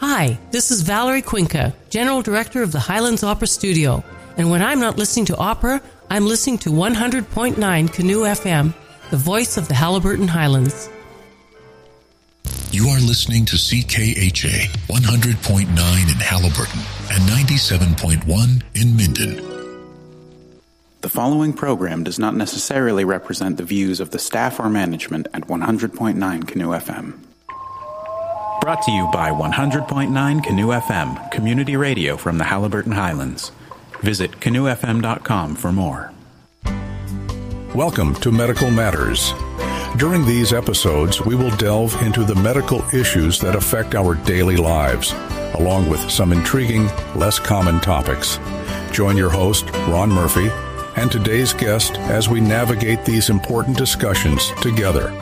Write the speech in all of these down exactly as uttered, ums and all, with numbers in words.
Hi, this is Valerie Quinca, General Director of the Highlands Opera Studio. And when I'm not listening to opera, I'm listening to one hundred point nine Canoe F M, the voice of the Haliburton Highlands. You are listening to C K H A one hundred point nine in Haliburton and ninety-seven point one in Minden. The following program does not necessarily represent the views of the staff or management at one hundred point nine Canoe F M. Brought to you by one hundred point nine Canoe F M, community radio from the Haliburton Highlands. Visit canoe f m dot com for more. Welcome to Medical Matters. During these episodes, we will delve into the medical issues that affect our daily lives, along with some intriguing, less common topics. Join your host, Ron Murphy, and today's guest as we navigate these important discussions together.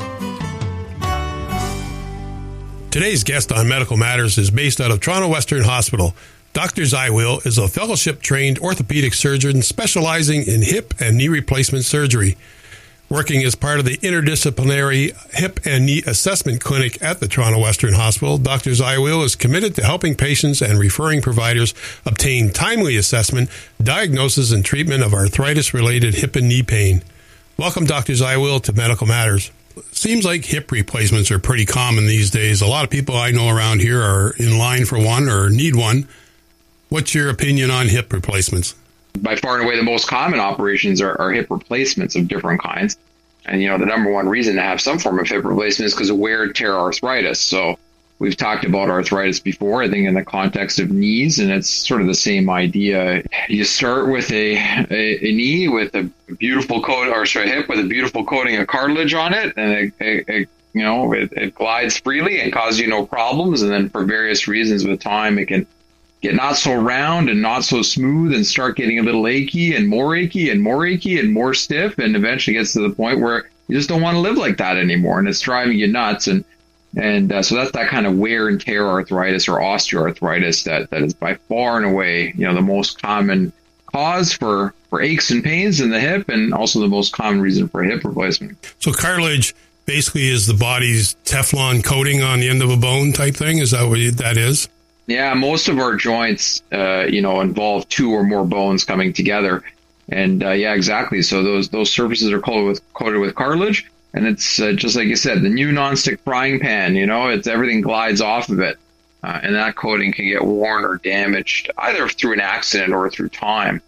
Today's guest on Medical Matters is based out of Toronto Western Hospital. Doctor Zywil is a fellowship-trained orthopedic surgeon specializing in hip and knee replacement surgery. Working as part of the interdisciplinary hip and knee assessment clinic at the Toronto Western Hospital, Doctor Zywil is committed to helping patients and referring providers obtain timely assessment, diagnosis, and treatment of arthritis-related hip and knee pain. Welcome, Doctor Zywil, to Medical Matters. Seems like hip replacements are pretty common these days. A lot of people I know around here are in line for one or need one. What's your opinion on hip replacements? By far and away, the most common operations are, are hip replacements of different kinds. And, you know, the number one reason to have some form of hip replacement is because of wear and tear arthritis. So we've talked about arthritis before, I think, in the context of knees, and it's sort of the same idea. You start with a, a, a knee with a beautiful coat, or sorry, hip with a beautiful coating of cartilage on it, and it, it, it you know, it, it glides freely and causes you no problems. And then for various reasons with time, it can get not so round and not so smooth and start getting a little achy and more achy and more achy and more stiff, and eventually gets to the point where you just don't want to live like that anymore, and it's driving you nuts. And And uh, so that's that kind of wear and tear arthritis or osteoarthritis that, that is by far and away, you know, the most common cause for, for aches and pains in the hip, and also the most common reason for hip replacement. So cartilage basically is the body's Teflon coating on the end of a bone type thing? Is that what that is? Yeah, most of our joints, uh, you know, involve two or more bones coming together. And uh, yeah, exactly. So those those surfaces are coated with, coated with cartilage. And it's uh, just like you said, the new nonstick frying pan, you know, it's everything glides off of it. Uh, and that coating can get worn or damaged either through an accident or through time.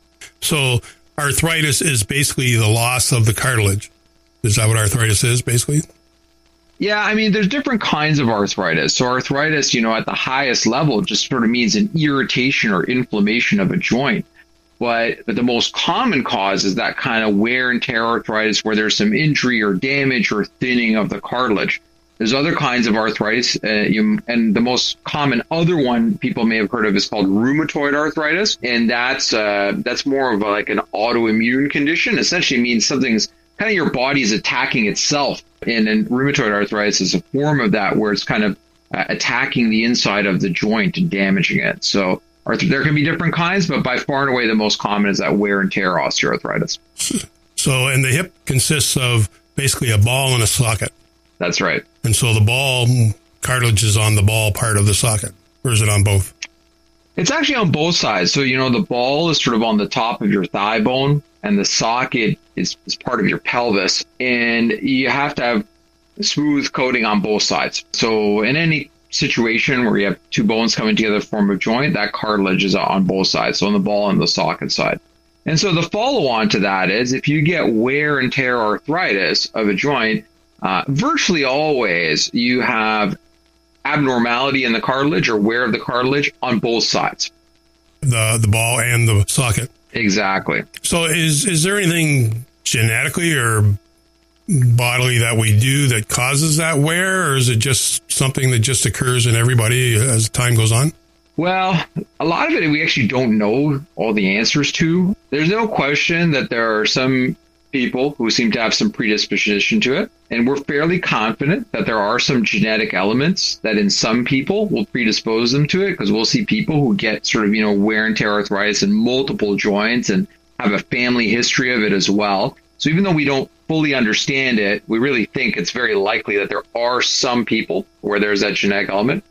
So arthritis is basically the loss of the cartilage. Is that what arthritis is, basically? Yeah, I mean, there's different kinds of arthritis. So arthritis, you know, at the highest level just sort of means an irritation or inflammation of a joint. But, but the most common cause is that kind of wear and tear arthritis where there's some injury or damage or thinning of the cartilage. There's other kinds of arthritis, uh, you, and the most common other one people may have heard of is called rheumatoid arthritis, and that's uh, that's more of a, like an autoimmune condition. Essentially means something's kind of your body is attacking itself, and, and rheumatoid arthritis is a form of that where it's kind of uh, attacking the inside of the joint and damaging it. So there can be different kinds, but by far and away the most common is that wear and tear osteoarthritis. So, and the hip consists of basically a ball and a socket. That's right. And so the ball cartilage is on the ball part of the socket, or is it on both? It's actually on both sides. So, you know, the ball is sort of on the top of your thigh bone, and the socket is, is part of your pelvis. And you have to have smooth coating on both sides. So in any situation where you have two bones coming together to form a joint, that cartilage is on both sides, so on the ball and the socket side. And so the follow-on to that is if you get wear and tear arthritis of a joint, uh, virtually always you have abnormality in the cartilage or wear of the cartilage on both sides. The the ball and the socket. Exactly. So is is there anything genetically or bodily that we do that causes that wear, or is it just something that just occurs in everybody as time goes on? Well, a lot of it we actually don't know all the answers to. There's no question that there are some people who seem to have some predisposition to it, and we're fairly confident that there are some genetic elements that in some people will predispose them to it, because we'll see people who get sort of, you know, wear and tear arthritis in multiple joints and have a family history of it as well. So even though we don't fully understand it, we really think it's very likely that there are some people where there's that genetic element.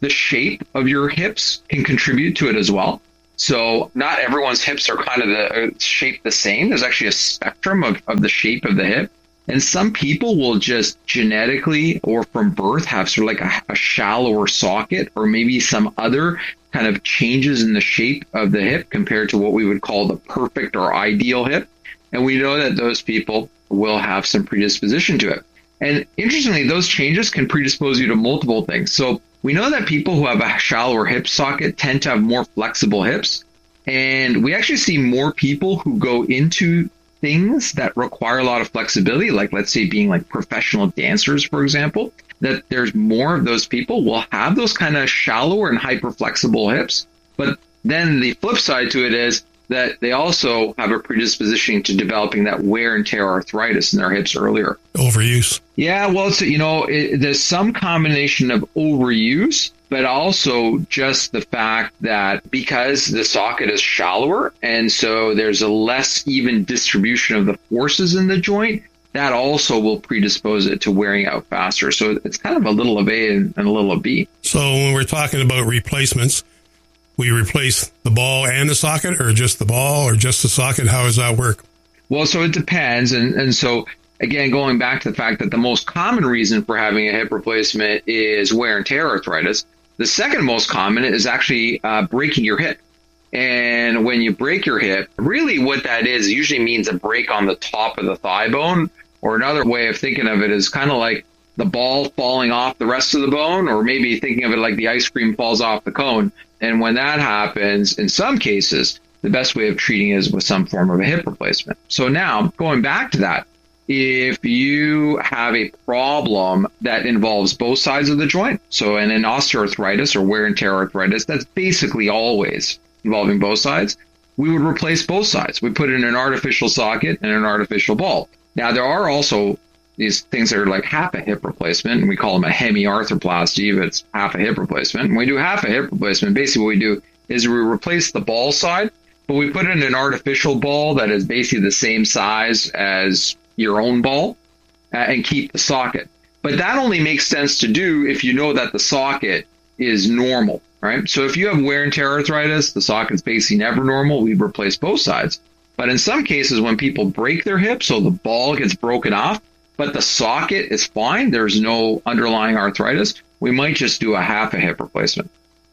the shape of your hips can contribute to it as well. So not everyone's hips are kind of the, uh, shaped the same. There's actually a spectrum of, of the shape of the hip. And some people will just genetically or from birth have sort of like a, a shallower socket, or maybe some other kind of changes in the shape of the hip compared to what we would call the perfect or ideal hip. And we know that those people will have some predisposition to it. And interestingly, those changes can predispose you to multiple things. So we know that people who have a shallower hip socket tend to have more flexible hips. And we actually see more people who go into things that require a lot of flexibility, like let's say being like professional dancers, for example, that there's more of those people will have those kind of shallower and hyper flexible hips. But then the flip side to it is that they also have a predisposition to developing that wear and tear arthritis in their hips earlier. Overuse. Yeah, well, it's, you know, it, there's some combination of overuse, but also just the fact that because the socket is shallower, and so there's a less even distribution of the forces in the joint, that also will predispose it to wearing out faster. So it's kind of a little of A and a little of B. So when we're talking about replacements, we replace the ball and the socket, or just the ball, or just the socket? How does that work? Well, so it depends. And, and so, again, going back to the fact that the most common reason for having a hip replacement is wear and tear arthritis, the second most common is actually uh, breaking your hip. And when you break your hip, really what that is usually means a break on the top of the thigh bone, or another way of thinking of it is kind of like the ball falling off the rest of the bone, or maybe thinking of it like the ice cream falls off the cone. And when that happens, in some cases, the best way of treating it is with some form of a hip replacement. So now, going back to that, if you have a problem that involves both sides of the joint, so in an osteoarthritis or wear and tear arthritis, that's basically always involving both sides, we would replace both sides. We put in an artificial socket and an artificial ball. Now, there are also these things that are like half a hip replacement, and we call them a hemiarthroplasty, but it's half a hip replacement. When we do half a hip replacement, basically what we do is we replace the ball side, but we put in an artificial ball that is basically the same size as your own ball, uh, and keep the socket. But that only makes sense to do if you know that the socket is normal, right? So if you have wear and tear arthritis, the socket's basically never normal, we replace both sides. But in some cases, when people break their hip, so the ball gets broken off, but the socket is fine, there's no underlying arthritis, we might just do a half a hip replacement.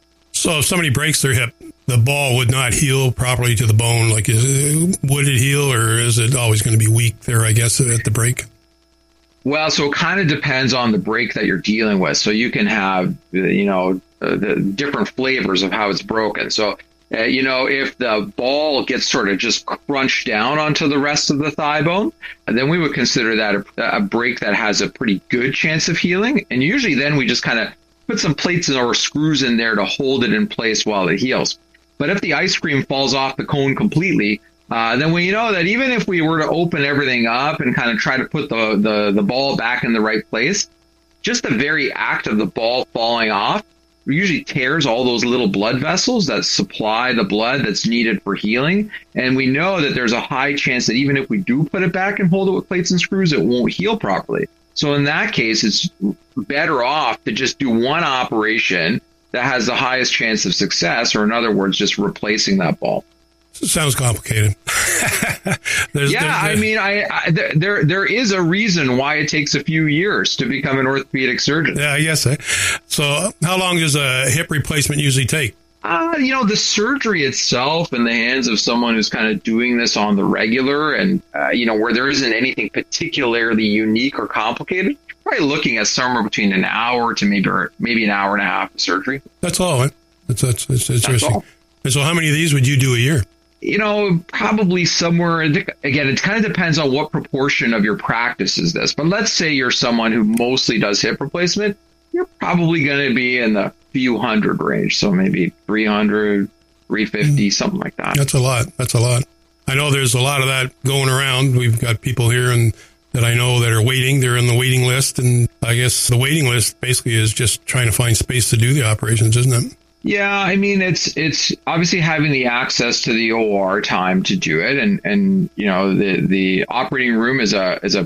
So if somebody breaks their hip, the ball would not heal properly to the bone. Like, is it, would it heal, or is it always going to be weak there, I guess, at the break? Well, so it kind of depends on the break that you're dealing with. So you can have, you know, uh, the different flavors of how it's broken. So, uh, you know, if the ball gets sort of just crunched down onto the rest of the thigh bone, then we would consider that a, a break that has a pretty good chance of healing. And usually then we just kind of put some plates or screws in there to hold it in place while it heals. But if the ice cream falls off the cone completely, uh, then we know that even if we were to open everything up and kind of try to put the, the, the ball back in the right place, just the very act of the ball falling off usually tears all those little blood vessels that supply the blood that's needed for healing. And we know that there's a high chance that even if we do put it back and hold it with plates and screws, it won't heal properly. So in that case, it's better off to just do one operation that has the highest chance of success, or in other words, just replacing that ball. Sounds complicated. there's, yeah, there's, I mean, I, I there there is a reason why it takes a few years to become an orthopedic surgeon. Yeah, I guess. So how long does a hip replacement usually take? Uh, you know, the surgery itself in the hands of someone who's kind of doing this on the regular, and, uh, you know, where there isn't anything particularly unique or complicated, probably looking at somewhere between an hour to maybe maybe an hour and a half of surgery. That's all, right? That's, that's, that's interesting. That's all. And so how many of these would you do a year? You know, probably somewhere, again, it kind of depends on what proportion of your practice is this. But let's say you're someone who mostly does hip replacement, you're probably going to be in the few hundred range. So maybe three hundred, three fifty, mm. something like that. That's a lot. That's a lot. I know there's a lot of that going around. We've got people here and that I know that are waiting. They're in the waiting list. And I guess the waiting list basically is just trying to find space to do the operations, isn't it? Yeah, I mean, it's it's obviously having the access to the O R time to do it. And, and you know, the, the operating room is a is a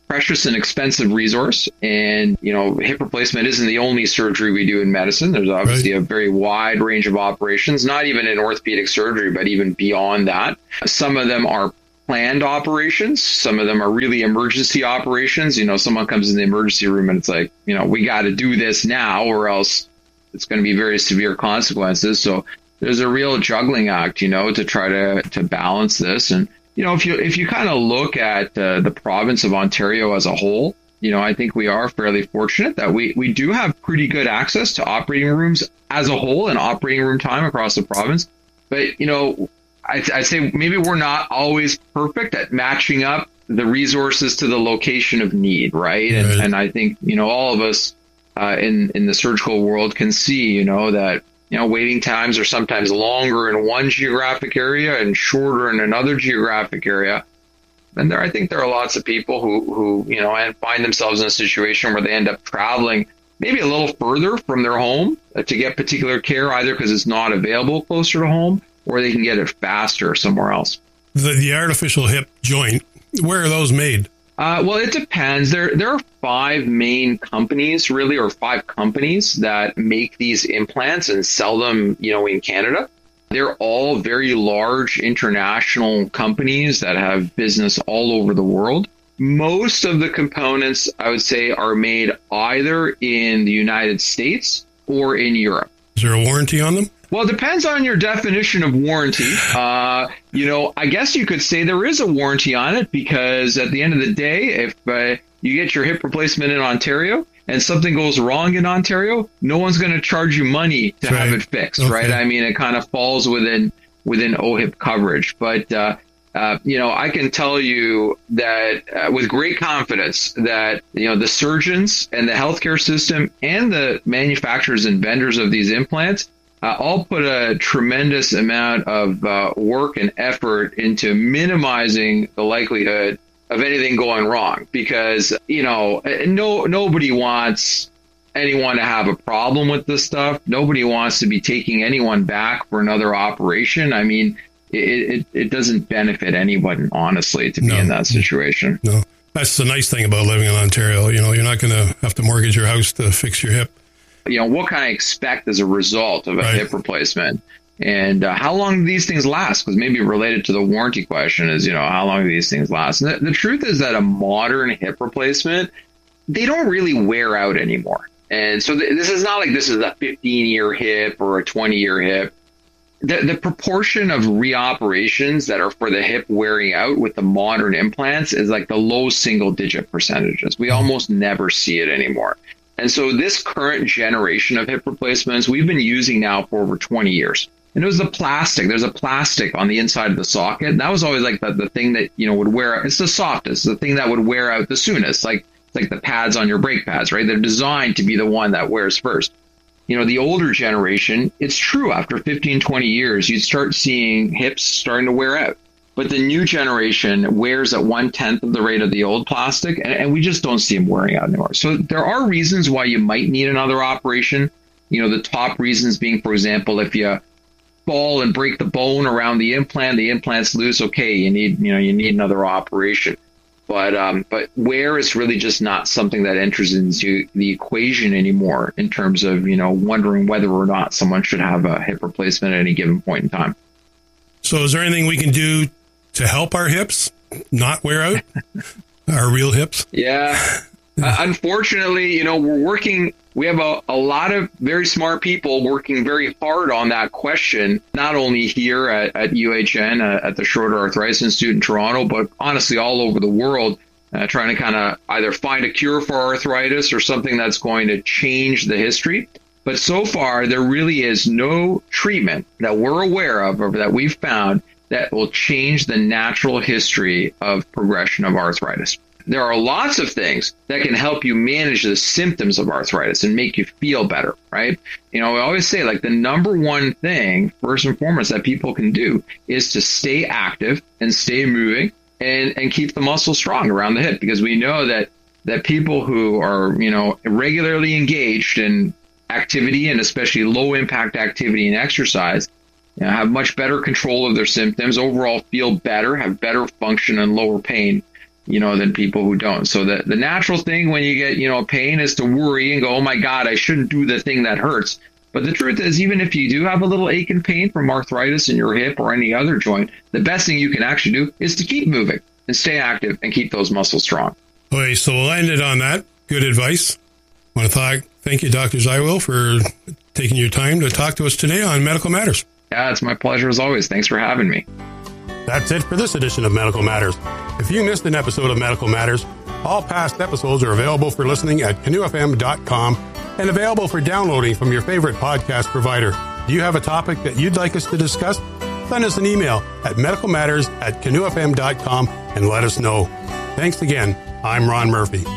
precious and expensive resource. And, you know, hip replacement isn't the only surgery we do in medicine. There's obviously right. a very wide range of operations, not even in orthopedic surgery, but even beyond that. Some of them are planned operations. Some of them are really emergency operations. You know, someone comes in the emergency room and it's like, you know, we got to do this now or else it's going to be very severe consequences. So there's a real juggling act, you know, to try to, to balance this. And, you know, if you, if you kind of look at uh, the province of Ontario as a whole, you know, I think we are fairly fortunate that we, we do have pretty good access to operating rooms as a whole and operating room time across the province. But, you know, I'd, I'd say maybe we're not always perfect at matching up the resources to the location of need, right? And, right. and I think, you know, all of us uh, in, in the surgical world can see, you know, that, you know, waiting times are sometimes longer in one geographic area and shorter in another geographic area. And there, I think there are lots of people who, who, you know, and find themselves in a situation where they end up traveling maybe a little further from their home to get particular care, either because it's not available closer to home, or they can get it faster somewhere else. The, the artificial hip joint, where are those made? Uh, well, it depends. There there are five main companies, really, or five companies that make these implants and sell them, you know, in Canada. They're all very large international companies that have business all over the world. Most of the components, I would say, are made either in the United States or in Europe. Is there a warranty on them? Well, it depends on your definition of warranty. Uh, you know, I guess you could say there is a warranty on it because at the end of the day, if uh, you get your hip replacement in Ontario and something goes wrong in Ontario, no one's going to charge you money to right. have it fixed, okay. right? I mean, it kind of falls within within O H I P coverage. But, uh, uh, you know, I can tell you that uh, with great confidence that, you know, the surgeons and the healthcare system and the manufacturers and vendors of these implants Uh, I'll put a tremendous amount of uh, work and effort into minimizing the likelihood of anything going wrong because, you know, no nobody wants anyone to have a problem with this stuff. Nobody wants to be taking anyone back for another operation. I mean, it, it, it doesn't benefit anyone, honestly, to be no. in that situation. No, that's the nice thing about living in Ontario. You know, you're not going to have to mortgage your house to fix your hip. You know, what can I expect as a result of a right. hip replacement? And uh, how long do these things last? Because maybe related to the warranty question is, you know, how long do these things last? And the, the truth is that a modern hip replacement, they don't really wear out anymore. And so th- this is not like this is a fifteen-year hip or a twenty-year hip. The, the proportion of reoperations that are for the hip wearing out with the modern implants is like the low single-digit percentages. We almost never see it anymore. And so this current generation of hip replacements, we've been using now for over twenty years. And it was the plastic. There's a plastic on the inside of the socket. And that was always like the, the thing that, you know, would wear out. It's the softest, the thing that would wear out the soonest, like like the pads on your brake pads, right? They're designed to be the one that wears first. You know, the older generation, it's true. After fifteen, twenty years, you'd start seeing hips starting to wear out. But the new generation wears at one-tenth of the rate of the old plastic, and, and we just don't see them wearing out anymore. So there are reasons why you might need another operation. You know, the top reasons being, for example, if you fall and break the bone around the implant, the implant's loose, okay, you need, you know, you need another operation. But um, but wear is really just not something that enters into the equation anymore in terms of, you know, wondering whether or not someone should have a hip replacement at any given point in time. So is there anything we can do to help our hips not wear out? Our real hips? Yeah. Uh, unfortunately, you know, we're working, we have a, a lot of very smart people working very hard on that question, not only here at, at U H N, uh, at the Schroeder Arthritis Institute in Toronto, but honestly all over the world, uh, trying to kind of either find a cure for arthritis or something that's going to change the history. But so far, there really is no treatment that we're aware of or that we've found that will change the natural history of progression of arthritis. There are lots of things that can help you manage the symptoms of arthritis and make you feel better, right? You know, I always say, like, the number one thing, first and foremost, that people can do is to stay active and stay moving and, and keep the muscle strong around the hip, because we know that, that people who are, you know, regularly engaged in activity, and especially low impact activity and exercise, you know, have much better control of their symptoms, overall feel better, have better function and lower pain. you know, than people who don't. So the, the natural thing when you get, you know, pain is to worry and go, oh my God, I shouldn't do the thing that hurts. But the truth is, even if you do have a little ache and pain from arthritis in your hip or any other joint, the best thing you can actually do is to keep moving and stay active and keep those muscles strong. Okay, so we'll end it on that. Good advice. I want to th- thank you, Doctor Zywil, for taking your time to talk to us today on Medical Matters. Yeah, it's my pleasure as always. Thanks for having me. That's it for this edition of Medical Matters. If you missed an episode of Medical Matters, all past episodes are available for listening at canoe f m dot com and available for downloading from your favorite podcast provider. Do you have a topic that you'd like us to discuss? Send us an email at medical matters at canoe f m dot com and let us know. Thanks again. I'm Ron Murphy.